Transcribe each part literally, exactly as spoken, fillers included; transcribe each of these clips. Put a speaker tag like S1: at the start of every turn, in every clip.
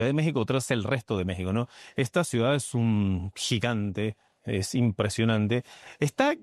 S1: de México, otra es el resto de México, ¿no? Esta ciudad es un gigante, es impresionante. Está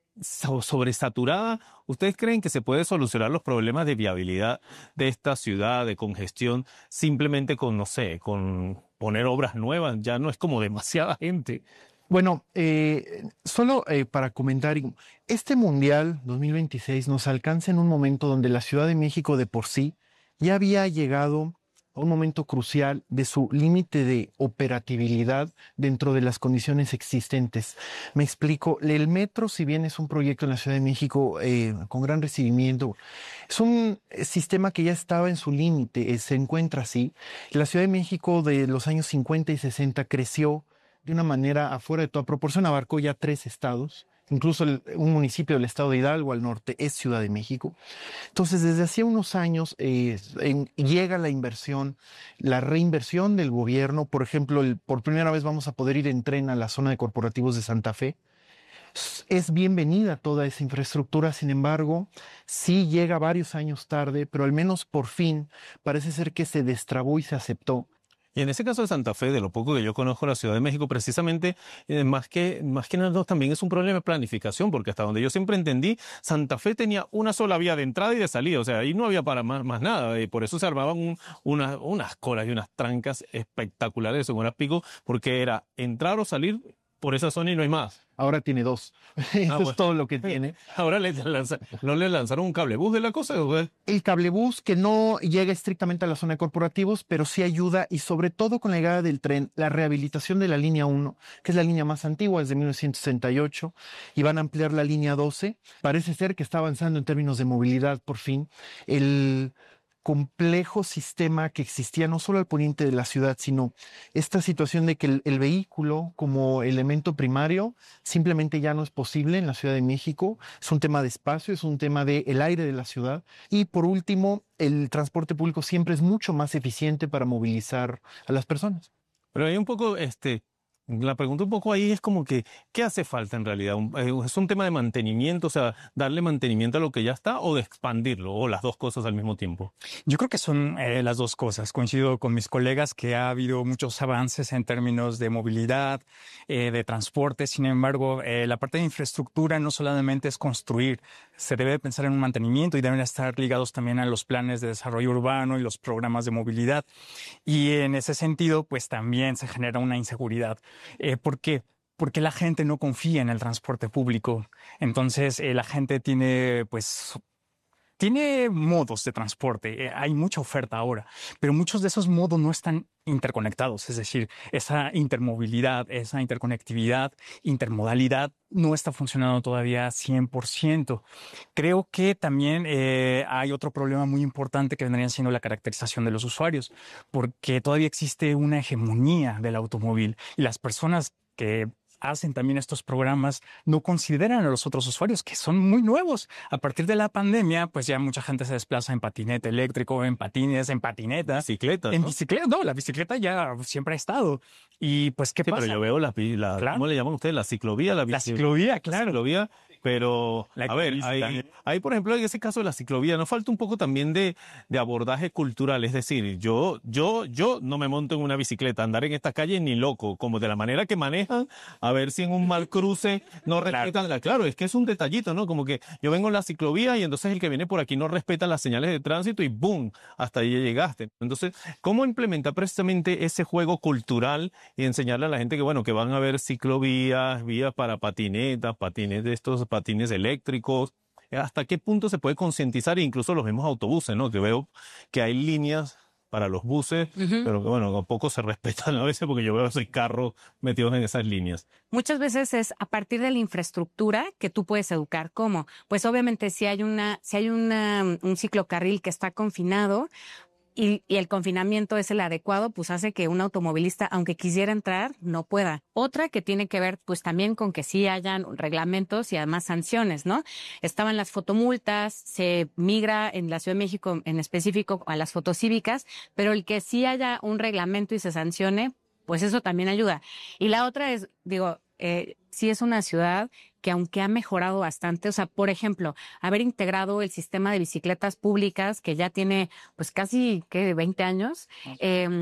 S1: so- sobresaturada. ¿Ustedes creen que se puede solucionar los problemas de viabilidad de esta ciudad, de congestión, simplemente con, no sé, con poner obras nuevas? Ya no es como demasiada gente.
S2: Bueno, eh, solo eh, para comentar, este Mundial dos mil veintiséis nos alcanza en un momento donde la Ciudad de México de por sí ya había llegado a un momento crucial de su límite de operatividad dentro de las condiciones existentes. Me explico, el metro, si bien es un proyecto en la Ciudad de México eh, con gran recibimiento, es un eh, sistema que ya estaba en su límite, eh, se encuentra así. La Ciudad de México de los años cincuenta y sesenta creció de una manera afuera de toda proporción, abarcó ya tres estados, incluso el- un municipio del estado de Hidalgo al norte es Ciudad de México. Entonces, desde hacía unos años eh, en- llega la inversión, la reinversión del gobierno. Por ejemplo, el- por primera vez vamos a poder ir en tren a la zona de corporativos de Santa Fe. S- Es bienvenida toda esa infraestructura, sin embargo, sí llega varios años tarde, pero al menos por fin parece ser que se destrabó y se aceptó.
S1: Y en ese caso de Santa Fe, de lo poco que yo conozco la Ciudad de México, precisamente, eh, más que, más que nada, también es un problema de planificación, porque hasta donde yo siempre entendí, Santa Fe tenía una sola vía de entrada y de salida, o sea, ahí no había para más, más nada, y por eso se armaban un- una- unas colas y unas trancas espectaculares en horas pico, porque era entrar o salir por esa zona y no hay más.
S2: Ahora tiene dos.
S1: Ah,
S2: Eso es
S1: bueno.
S2: todo lo que tiene.
S1: Ahora le lanza- no le lanzaron un cablebús de la cosa, güey.
S2: El cablebús que no llega estrictamente a la zona de corporativos, pero sí ayuda y sobre todo con la llegada del tren, la rehabilitación de la línea uno, que es la línea más antigua, es de mil novecientos sesenta y ocho, y van a ampliar la línea doce. Parece ser que está avanzando en términos de movilidad por fin. El complejo sistema que existía no solo al poniente de la ciudad, sino esta situación de que el, el vehículo como elemento primario simplemente ya no es posible en la Ciudad de México. Es un tema de espacio, es un tema del aire de la ciudad. Y por último, el transporte público siempre es mucho más eficiente para movilizar a las personas.
S1: Pero hay un poco, este, la pregunta un poco ahí es como que, ¿qué hace falta en realidad? Un- eh, ¿Es un tema de mantenimiento, o sea, darle mantenimiento a lo que ya está o de expandirlo, o las dos cosas al mismo tiempo?
S3: Yo creo que son eh, las dos cosas. Coincido con mis colegas que ha habido muchos avances en términos de movilidad, eh, de transporte. Sin embargo, eh, la parte de infraestructura no solamente es construir, se debe pensar en un mantenimiento y deben estar ligados también a los planes de desarrollo urbano y los programas de movilidad. Y en ese sentido, pues también se genera una inseguridad. Eh, ¿por qué? Porque la gente no confía en el transporte público. Entonces, eh, la gente tiene, pues, tiene modos de transporte, eh, hay mucha oferta ahora, pero muchos de esos modos no están interconectados, es decir, esa intermovilidad, esa interconectividad, intermodalidad no está funcionando todavía cien por ciento. Creo que también eh, hay otro problema muy importante que vendría siendo la caracterización de los usuarios, porque todavía existe una hegemonía del automóvil y las personas que hacen también estos programas no consideran a los otros usuarios que son muy nuevos. A partir de la pandemia, pues ya mucha gente se desplaza en patinete eléctrico, en patines, en patineta.
S1: Bicicletas,
S3: En
S1: ¿no?
S3: bicicleta, no, la bicicleta ya siempre ha estado. Y pues, ¿qué
S1: Sí,
S3: pasa?
S1: pero yo veo la, pi- la,
S3: Claro.
S1: ¿cómo le llaman ustedes? La ciclovía, la
S3: La
S1: bici-
S3: ciclovía,
S1: la
S3: claro.
S1: ciclovía, pero,
S3: La
S1: a ver,
S3: ecobici
S1: hay,
S3: también.
S1: hay, por ejemplo, en ese caso de la ciclovía, nos falta un poco también de, de abordaje cultural, es decir, yo, yo, yo no me monto en una bicicleta, andar en esta calle ni loco, como de la manera que manejan, a ver si en un mal cruce no respetan la, claro, es que es un detallito, ¿no? Como que yo vengo en la ciclovía y entonces el que viene por aquí no respeta las señales de tránsito y ¡boom! Hasta ahí ya llegaste. Entonces, ¿cómo implementar precisamente ese juego cultural y enseñarle a la gente que, bueno, que van a haber ciclovías, vías para patinetas, patines de estos patines eléctricos? ¿Hasta qué punto se puede concientizar? E incluso los mismos autobuses, ¿no? Que veo que hay líneas para los buses,
S4: Ujú.
S1: pero que, bueno, un poco se respetan a veces porque yo veo esos carros metidos en esas líneas.
S4: Muchas veces es a partir de la infraestructura que tú puedes educar. ¿Cómo? Pues obviamente si hay una, si hay una, un ciclocarril que está confinado y, y el confinamiento es el adecuado, pues hace que un automovilista, aunque quisiera entrar, no pueda. Otra que tiene que ver pues también con que sí hayan reglamentos y además sanciones, ¿no? Estaban las fotomultas, se migra en la Ciudad de México en específico a las fotocívicas, pero el que sí haya un reglamento y se sancione, pues eso también ayuda. Y la otra es, digo, eh, sí es una ciudad que aunque ha mejorado bastante, o sea, por ejemplo, haber integrado el sistema de bicicletas públicas que ya tiene pues casi, ¿qué?, veinte años, eh,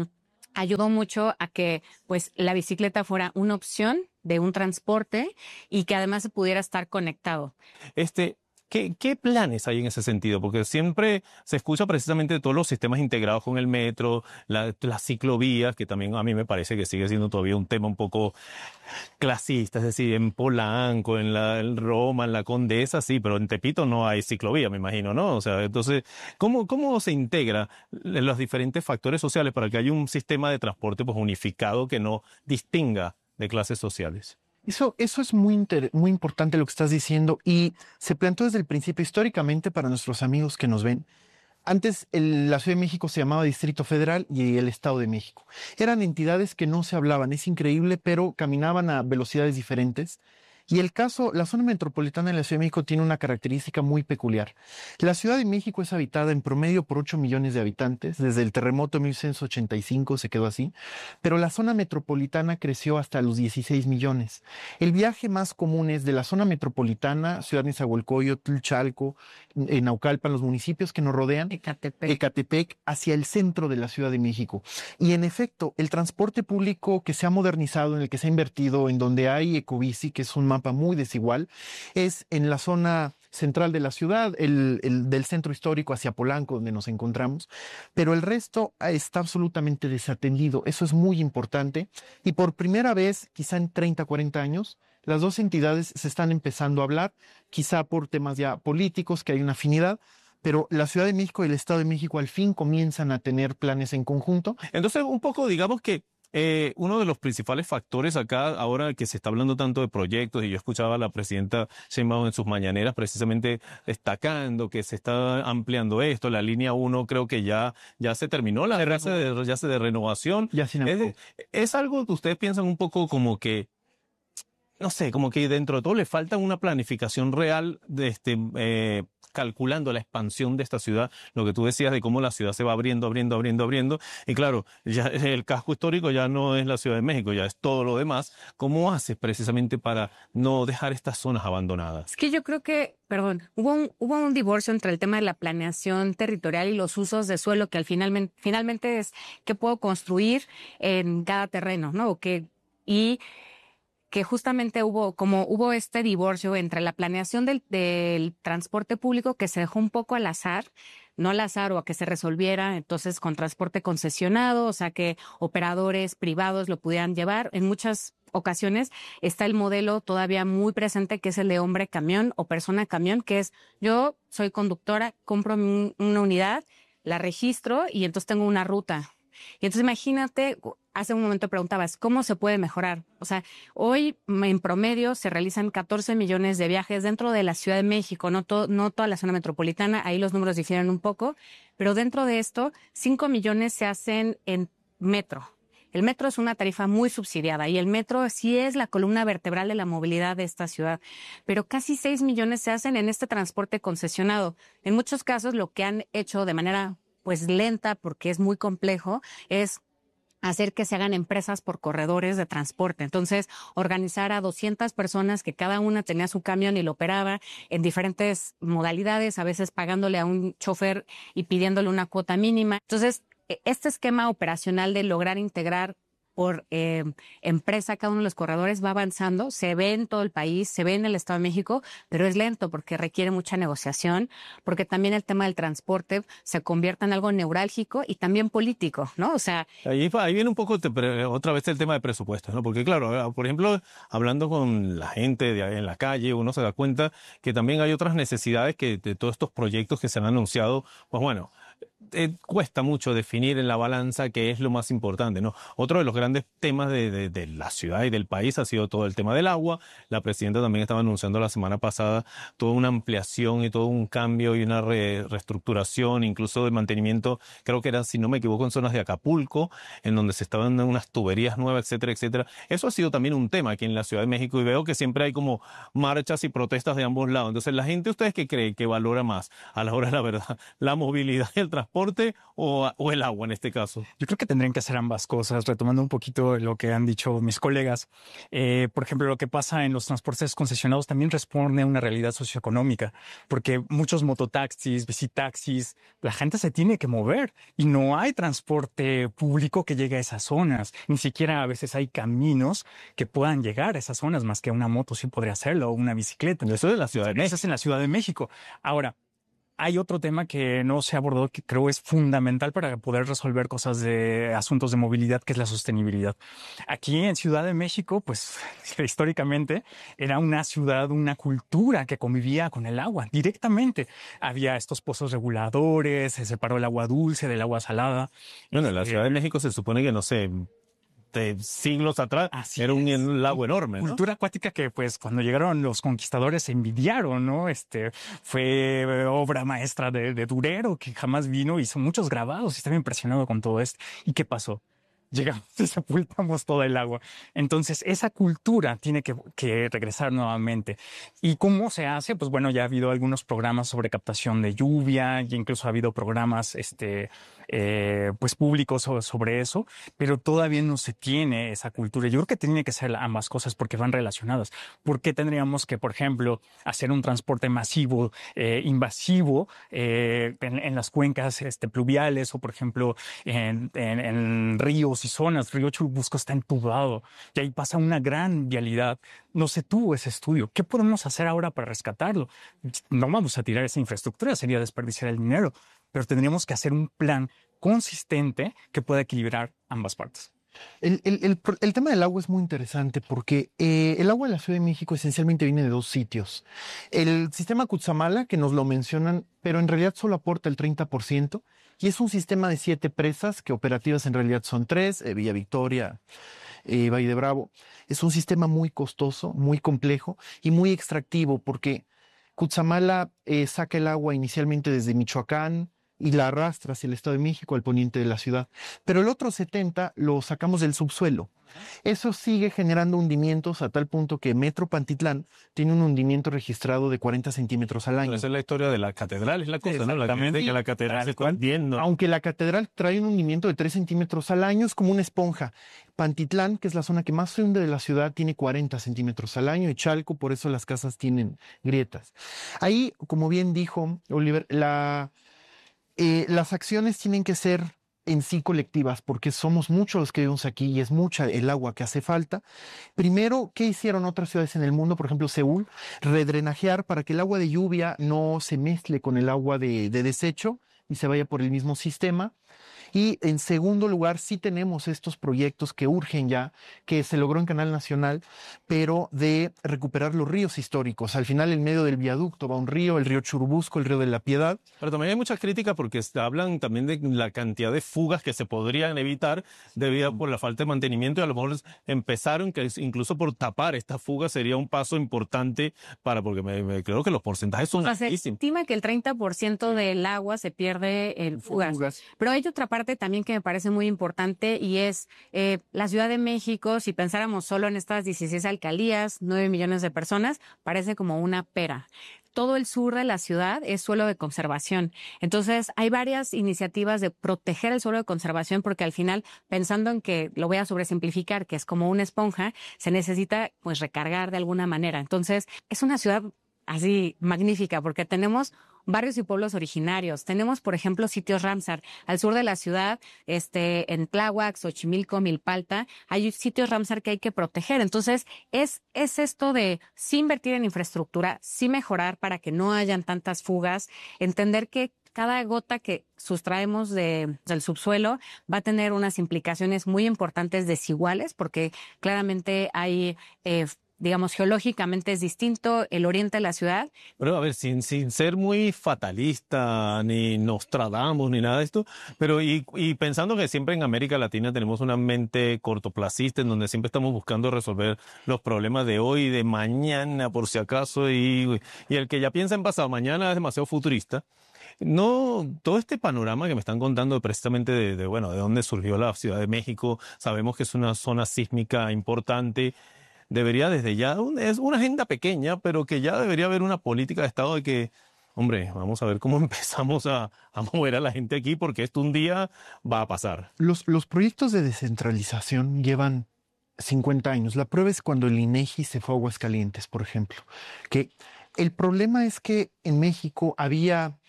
S4: ayudó mucho a que pues la bicicleta fuera una opción de un transporte y que además se pudiera estar conectado.
S1: Este, ¿qué, qué planes hay en ese sentido? Porque siempre se escucha precisamente de todos los sistemas integrados con el metro, la- las ciclovías, que también a mí me parece que sigue siendo todavía un tema un poco clasista, es decir, en Polanco, en la en Roma, en la Condesa, sí, pero en Tepito no hay ciclovía, me imagino, ¿no? O sea, entonces, ¿cómo, cómo se integra los diferentes factores sociales para que haya un sistema de transporte pues unificado que no distinga de clases sociales?
S2: Eso, eso es muy, inter- muy importante lo que estás diciendo y se planteó desde el principio históricamente para nuestros amigos que nos ven. Antes el- la Ciudad de México se llamaba Distrito Federal y el Estado de México. Eran entidades que no se hablaban, es increíble, pero caminaban a velocidades diferentes. Y el caso, la zona metropolitana de la Ciudad de México tiene una característica muy peculiar. La Ciudad de México es habitada en promedio por ocho millones de habitantes. Desde el terremoto de mil novecientos ochenta y cinco se quedó así. Pero la zona metropolitana creció hasta los dieciséis millones. El viaje más común es de la zona metropolitana, Ciudad de Nezahualcóyotl, Chalco, en Naucalpan, los municipios que nos rodean,
S4: Ecatepec.
S2: Ecatepec, hacia el centro de la Ciudad de México. Y en efecto, el transporte público que se ha modernizado, en el que se ha invertido, en donde hay Ecobici, que es un mapa muy desigual, es en la zona central de la ciudad, el, el del centro histórico hacia Polanco, donde nos encontramos, pero el resto está absolutamente desatendido. Eso es muy importante y por primera vez, quizá en treinta, cuarenta años, las dos entidades se están empezando a hablar, quizá por temas ya políticos, que hay una afinidad, pero la Ciudad de México y el Estado de México al fin comienzan a tener planes en conjunto.
S1: Entonces, un poco, digamos que eh, uno de los principales factores acá, ahora que se está hablando tanto de proyectos, y yo escuchaba a la presidenta Sheinbaum en sus mañaneras precisamente destacando que se está ampliando esto, la línea uno creo que ya, ya se terminó, la ya se de, ya se de renovación.
S2: Ya sin
S1: Es, es algo que ustedes piensan un poco como que, no sé, como que dentro de todo le falta una planificación real de este, eh, calculando la expansión de esta ciudad, lo que tú decías de cómo la ciudad se va abriendo, abriendo, abriendo, abriendo, y claro, ya el casco histórico ya no es la Ciudad de México, ya es todo lo demás. ¿Cómo haces precisamente para no dejar estas zonas abandonadas?
S4: Es que yo creo que, perdón, hubo un, hubo un divorcio entre el tema de la planeación territorial y los usos de suelo, que al finalmente, finalmente es qué puedo construir en cada terreno, ¿no? O que, y que justamente hubo, como hubo este divorcio entre la planeación del, del transporte público que se dejó un poco al azar, no al azar o a que se resolviera entonces con transporte concesionado, o sea que operadores privados lo pudieran llevar. En muchas ocasiones está el modelo todavía muy presente que es el de hombre camión o persona camión, que es yo soy conductora, compro un, una unidad, la registro y entonces tengo una ruta. Y entonces imagínate, hace un momento preguntabas, ¿cómo se puede mejorar? O sea, hoy en promedio se realizan catorce millones de viajes dentro de la Ciudad de México, no, to- no toda la zona metropolitana, ahí los números difieren un poco, pero dentro de esto, cinco millones se hacen en metro. El metro es una tarifa muy subsidiada y el metro sí es la columna vertebral de la movilidad de esta ciudad, pero casi seis millones se hacen en este transporte concesionado. En muchos casos lo que han hecho de manera pues lenta, porque es muy complejo, es hacer que se hagan empresas por corredores de transporte. Entonces, organizar a doscientas personas que cada una tenía su camión y lo operaba en diferentes modalidades, a veces pagándole a un chofer y pidiéndole una cuota mínima. Entonces, este esquema operacional de lograr integrar por eh, empresa cada uno de los corredores va avanzando, se ve en todo el país, se ve en el Estado de México, pero es lento porque requiere mucha negociación, porque también el tema del transporte se convierte en algo neurálgico y también político, ¿no? O sea...
S1: Ahí, ahí viene un poco te, pre, otra vez el tema de presupuestos, ¿no? Porque claro, por ejemplo, hablando con la gente de, en la calle, uno se da cuenta que también hay otras necesidades que de todos estos proyectos que se han anunciado, pues bueno, Eh, cuesta mucho definir en la balanza qué es lo más importante, ¿no? Otro de los grandes temas de, de, de la ciudad y del país ha sido todo el tema del agua. La presidenta también estaba anunciando la semana pasada toda una ampliación y todo un cambio y una re, reestructuración, incluso de mantenimiento, creo que era, si no me equivoco, en zonas de Acapulco, en donde se estaban dando unas tuberías nuevas, etcétera, etcétera. Eso ha sido también un tema aquí en la Ciudad de México y veo que siempre hay como marchas y protestas de ambos lados. Entonces, la gente, ¿ustedes qué creen que valora más a la hora de la verdad? ¿La movilidad y el transporte transporte o, o el agua en este caso?
S3: Yo creo que tendrían que hacer ambas cosas, retomando un poquito lo que han dicho mis colegas. Eh, por ejemplo, lo que pasa en los transportes concesionados también responde a una realidad socioeconómica, porque muchos mototaxis, bicitaxis, la gente se tiene que mover y no hay transporte público que llegue a esas zonas. Ni siquiera a veces hay caminos que puedan llegar a esas zonas, más que una moto sí podría hacerlo o una bicicleta.
S1: Eso es la Ciudad de México.
S3: Eso es en la Ciudad de México. Ahora, hay otro tema que no se ha abordado que creo es fundamental para poder resolver cosas de asuntos de movilidad, que es la sostenibilidad. Aquí en Ciudad de México, pues históricamente era una ciudad, una cultura que convivía con el agua directamente. Había estos pozos reguladores, se separó el agua dulce del agua salada.
S1: Bueno, en la Ciudad de México se supone que, no sé, de siglos atrás
S3: Así
S1: era un
S3: es.
S1: lago enorme, ¿no?
S3: Cultura acuática que, pues, cuando llegaron los conquistadores se envidiaron, ¿no? Este, fue obra maestra de, de Durero, que jamás vino, hizo muchos grabados y estaba impresionado con todo esto. ¿Y qué pasó? Llegamos y sepultamos todo el agua. Entonces, esa cultura tiene que, que regresar nuevamente. ¿Y cómo se hace? Pues bueno, ya ha habido algunos programas sobre captación de lluvia, y incluso ha habido programas este, eh, pues públicos sobre, sobre eso, pero todavía no se tiene esa cultura. Yo creo que tiene que ser ambas cosas porque van relacionadas. ¿Por qué tendríamos que, por ejemplo, hacer un transporte masivo, eh, invasivo eh, en, en las cuencas este, pluviales o, por ejemplo, en, en, en ríos y zonas? Río Churubusco está entubado y ahí pasa una gran vialidad. No se tuvo ese estudio. ¿Qué podemos hacer ahora para rescatarlo? No vamos a tirar esa infraestructura, sería desperdiciar el dinero, pero tendríamos que hacer un plan consistente que pueda equilibrar ambas partes.
S2: El, el, el, el tema del agua es muy interesante porque eh, el agua de la Ciudad de México esencialmente viene de dos sitios. El sistema Cutzamala, que nos lo mencionan, pero en realidad solo aporta el treinta por ciento, y es un sistema de siete presas, que operativas en realidad son tres, eh, Villa Victoria, eh, Valle de Bravo. Es un sistema muy costoso, muy complejo y muy extractivo porque Cutzamala eh, saca el agua inicialmente desde Michoacán y la arrastra hacia el Estado de México, al poniente de la ciudad. Pero el otro setenta lo sacamos del subsuelo. Eso sigue generando hundimientos a tal punto que Metro Pantitlán tiene un hundimiento registrado de cuarenta centímetros al año.
S1: Pero esa es la historia de la catedral, es la cosa, ¿no? La
S3: Exactamente.
S1: que, que la catedral se está hundiendo.
S2: Aunque la catedral trae un hundimiento de tres centímetros al año, es como una esponja. Pantitlán, que es la zona que más se hunde de la ciudad, tiene cuarenta centímetros al año, y Chalco, por eso las casas tienen grietas. Ahí, como bien dijo Oliver, la... Eh, las acciones tienen que ser en sí colectivas, porque somos muchos los que vivimos aquí y es mucha el agua que hace falta. Primero, ¿qué hicieron otras ciudades en el mundo? Por ejemplo, Seúl, redrenajear para que el agua de lluvia no se mezcle con el agua de, de desecho y se vaya por el mismo sistema. Y en segundo lugar, sí tenemos estos proyectos que urgen ya, que se logró en Canal Nacional, pero de recuperar los ríos históricos. Al final, en medio del viaducto va un río, el río Churubusco, el río de la Piedad.
S1: Pero también hay muchas críticas porque hablan también de la cantidad de fugas que se podrían evitar debido por la falta de mantenimiento, y a lo mejor empezaron que incluso por tapar estas fugas sería un paso importante para, porque me, me creo que los porcentajes son
S4: O sea, se
S1: altísimos.
S4: estima que el treinta por ciento del agua se pierde en fugas.
S2: Fugas.
S4: Pero hay otra parte también que me parece muy importante y es eh, la Ciudad de México. Si pensáramos solo en estas dieciséis alcaldías, nueve millones de personas, parece como una pera. Todo el sur de la ciudad es suelo de conservación. Entonces, hay varias iniciativas de proteger el suelo de conservación porque al final, pensando en que, lo voy a sobresimplificar, que es como una esponja, se necesita pues recargar de alguna manera. Entonces, es una ciudad así magnífica porque tenemos barrios y pueblos originarios. Tenemos, por ejemplo, sitios Ramsar. Al sur de la ciudad, este, en Tláhuac, Xochimilco, Milpalta, hay sitios Ramsar que hay que proteger. Entonces, es, es esto de sí invertir en infraestructura, sí mejorar para que no hayan tantas fugas, entender que cada gota que sustraemos de, del subsuelo va a tener unas implicaciones muy importantes desiguales, porque claramente hay eh, digamos, geológicamente es distinto el oriente de la ciudad.
S1: Pero a ver, sin, sin ser muy fatalista, ni Nostradamus, ni nada de esto, pero y, y pensando que siempre en América Latina tenemos una mente cortoplacista en donde siempre estamos buscando resolver los problemas de hoy y de mañana, por si acaso, y, y el que ya piensa en pasado mañana es demasiado futurista. No, todo este panorama que me están contando precisamente de, de, bueno, de dónde surgió la Ciudad de México, sabemos que es una zona sísmica importante. Debería desde ya, un, es una agenda pequeña, pero que ya debería haber una política de Estado de que, hombre, vamos a ver cómo empezamos a, a mover a la gente aquí, porque esto un día va a pasar.
S2: Los, los proyectos de descentralización llevan cincuenta años. La prueba es cuando el INEGI se fue a Aguascalientes, por ejemplo. Que el problema es que en México había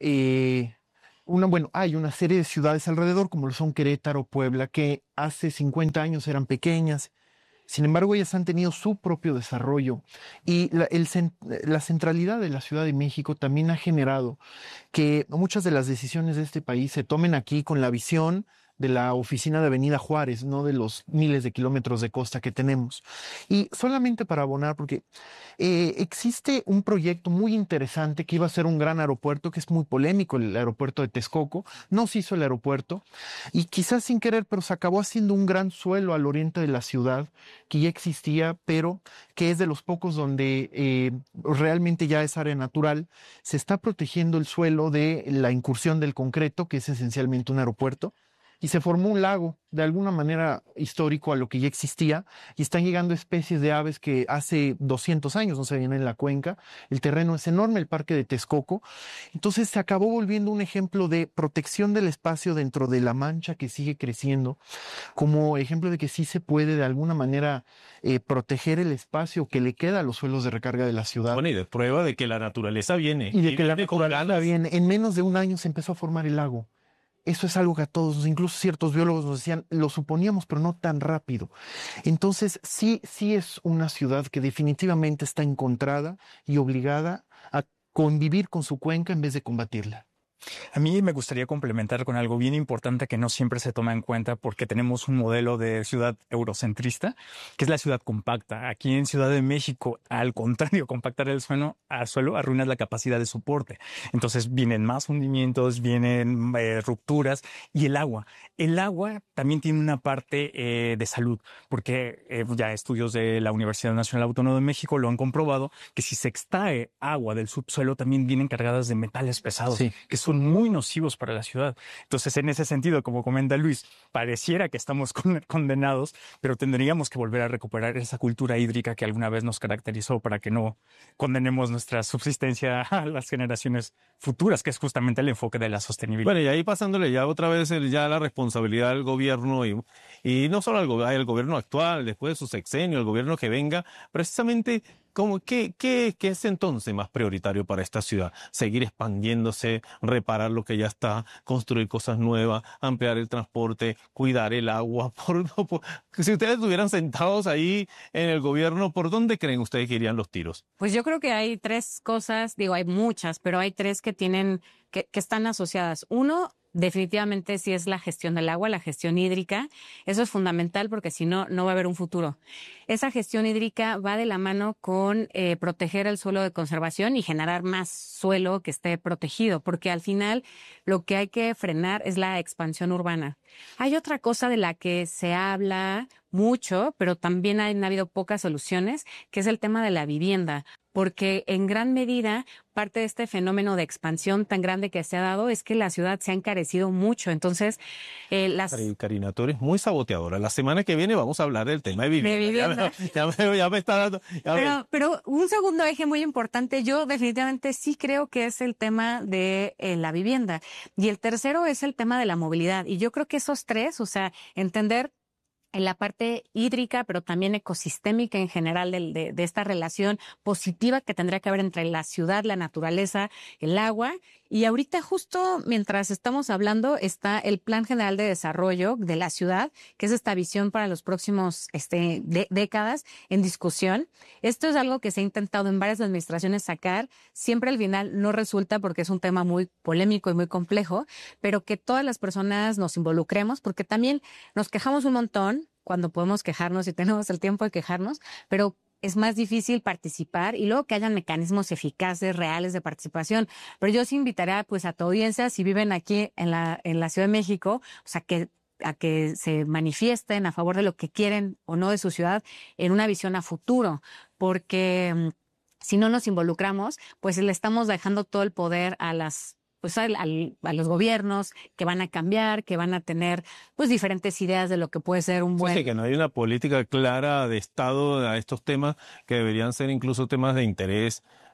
S2: eh, una, bueno, hay una serie de ciudades alrededor, como lo son Querétaro, Puebla, que hace cincuenta años eran pequeñas. Sin embargo, ellas han tenido su propio desarrollo y la, el, la centralidad de la Ciudad de México también ha generado que muchas de las decisiones de este país se tomen aquí con la visión de la oficina de Avenida Juárez, no de los miles de kilómetros de costa que tenemos. Y solamente para abonar, porque eh, existe un proyecto muy interesante que iba a ser un gran aeropuerto, que es muy polémico, el aeropuerto de Texcoco. No se hizo el aeropuerto y quizás sin querer, pero se acabó haciendo un gran suelo al oriente de la ciudad que ya existía, pero que es de los pocos donde eh, realmente ya es área natural. Se está protegiendo el suelo de la incursión del concreto, que es esencialmente un aeropuerto. Y se formó un lago, de alguna manera histórico a lo que ya existía, y están llegando especies de aves que hace doscientos años no se veían en la cuenca. El terreno es enorme, el parque de Texcoco. Entonces se acabó volviendo un ejemplo de protección del espacio dentro de la mancha que sigue creciendo, como ejemplo de que sí se puede de alguna manera eh, proteger el espacio que le queda a los suelos de recarga de la ciudad.
S1: Bueno, y de prueba de que la naturaleza viene.
S2: Y de que la
S1: viene con
S2: naturaleza
S1: ganas.
S2: viene. En menos de un año se empezó a formar el lago. Eso es algo que a todos, incluso ciertos biólogos nos decían, lo suponíamos, pero no tan rápido. Entonces, sí, sí es una ciudad que definitivamente está encontrada y obligada a convivir con su cuenca en vez de combatirla.
S3: A mí me gustaría complementar con algo bien importante que no siempre se toma en cuenta porque tenemos un modelo de ciudad eurocentrista, que es la ciudad compacta. Aquí en Ciudad de México, al contrario, compactar el suelo, al suelo arruinas la capacidad de soporte. Entonces vienen más hundimientos, vienen eh, rupturas y el agua. El agua también tiene una parte eh, de salud, porque eh, ya estudios de la Universidad Nacional Autónoma de México lo han comprobado, que si se extrae agua del subsuelo también vienen cargadas de metales pesados,
S2: Sí.
S3: que son muy nocivos para la ciudad. Entonces, en ese sentido, como comenta Luis, pareciera que estamos con, condenados, pero tendríamos que volver a recuperar esa cultura hídrica que alguna vez nos caracterizó para que no condenemos nuestra subsistencia a las generaciones futuras, que es justamente el enfoque de la sostenibilidad.
S1: Bueno, y ahí pasándole ya otra vez el, ya la responsabilidad del gobierno y, y no solo al go- al gobierno actual, después de su sexenio, el gobierno que venga, precisamente como, ¿qué, qué, qué es entonces más prioritario para esta ciudad? Seguir expandiéndose, reparar lo que ya está, construir cosas nuevas, ampliar el transporte, cuidar el agua. Por, por- si ustedes estuvieran sentados ahí en el gobierno, ¿por dónde creen ustedes que irían los tiros?
S4: Pues yo creo que hay tres cosas, digo, hay muchas, pero hay tres que tienen, que, que están asociadas. Uno, definitivamente sí es la gestión del agua, la gestión hídrica. Eso es fundamental porque si no, no va a haber un futuro. Esa gestión hídrica va de la mano con eh, proteger el suelo de conservación y generar más suelo que esté protegido, porque al final lo que hay que frenar es la expansión urbana. Hay otra cosa de la que se habla mucho, pero también han habido pocas soluciones, que es el tema de la vivienda, porque en gran medida parte de este fenómeno de expansión tan grande que se ha dado es que la ciudad se ha encarecido mucho. Entonces, eh, las...
S1: Cari- Karina, tú eres muy saboteadora. La semana que viene vamos a hablar del tema de vivienda.
S4: De vivienda.
S1: Ya, me, ya me- ya me está dando... ya me-
S4: Pero, pero un segundo eje muy importante, yo definitivamente sí creo que es el tema de eh, la vivienda. Y el tercero es el tema de la movilidad. Y yo creo que esos tres, o sea, entender en la parte hídrica, pero también ecosistémica en general de, de, de esta relación positiva que tendría que haber entre la ciudad, la naturaleza, el agua. Y ahorita justo mientras estamos hablando está el Plan General de Desarrollo de la ciudad, que es esta visión para los próximos este, de, décadas en discusión. Esto es algo que se ha intentado en varias administraciones sacar. Siempre al final no resulta porque es un tema muy polémico y muy complejo, pero que todas las personas nos involucremos porque también nos quejamos un montón cuando podemos quejarnos y tenemos el tiempo de quejarnos, pero es más difícil participar y luego que hayan mecanismos eficaces, reales de participación. Pero yo sí invitaría pues a tu audiencia, si viven aquí en la, en la Ciudad de México, o sea, que a que se manifiesten a favor de lo que quieren o no de su ciudad en una visión a futuro, porque mm, si no nos involucramos, pues le estamos dejando todo el poder a las pues al, al, a los gobiernos que van a cambiar, que van a tener pues diferentes ideas de lo que puede ser un buen...
S1: Sí, que no hay una política clara de Estado a estos temas que deberían ser incluso temas de interés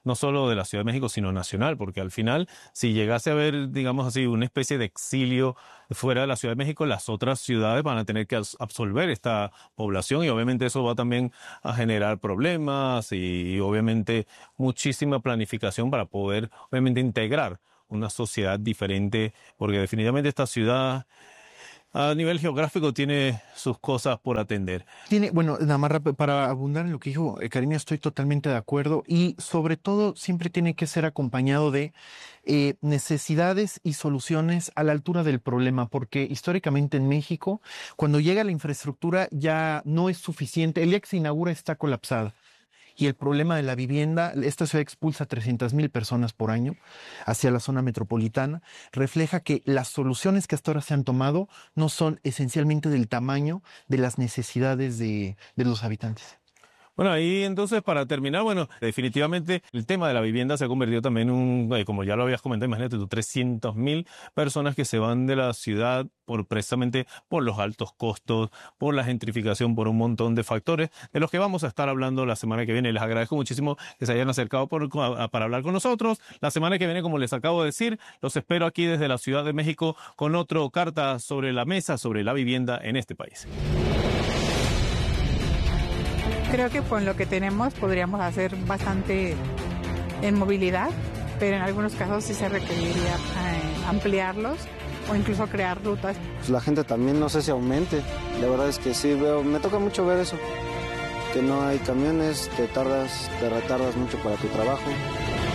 S1: no solo de la Ciudad de México, sino nacional, porque al final, si llegase a haber, digamos así, una especie de exilio fuera de la Ciudad de México, las otras ciudades van a tener que absorber esta población y obviamente eso va también a generar problemas y, y obviamente muchísima planificación para poder, obviamente, integrar una sociedad diferente, porque definitivamente esta ciudad a nivel geográfico tiene sus cosas por atender.
S2: Tiene, bueno, nada más rápido, para abundar en lo que dijo eh, Karina, estoy totalmente de acuerdo y sobre todo siempre tiene que ser acompañado de eh, necesidades y soluciones a la altura del problema, porque históricamente en México, cuando llega la infraestructura ya no es suficiente, el día que se inaugura está colapsada. Y el problema de la vivienda, esta ciudad expulsa a trescientas mil personas por año hacia la zona metropolitana, refleja que las soluciones que hasta ahora se han tomado no son esencialmente del tamaño de las necesidades de, de los habitantes.
S1: Bueno, ahí entonces para terminar, bueno, definitivamente el tema de la vivienda se ha convertido también en un, como ya lo habías comentado, imagínate tú, trescientas mil personas que se van de la ciudad por precisamente por los altos costos, por la gentrificación, por un montón de factores de los que vamos a estar hablando la semana que viene. Les agradezco muchísimo que se hayan acercado por, para hablar con nosotros. La semana que viene, como les acabo de decir, los espero aquí desde la Ciudad de México con otro carta sobre la mesa sobre la vivienda en este país.
S5: Creo que con lo que tenemos podríamos hacer bastante en movilidad, pero en algunos casos sí se requeriría eh, ampliarlos o incluso crear rutas.
S6: Pues la gente también no sé si aumente, la verdad es que sí veo, me toca mucho ver eso, que no hay camiones, te tardas, te retardas mucho para tu trabajo.